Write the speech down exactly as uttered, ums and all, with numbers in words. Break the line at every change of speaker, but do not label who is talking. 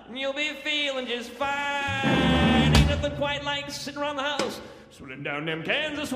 and you'll be feeling just fine. Ain't nothing quite like sitting around the house, swilling down them Kansas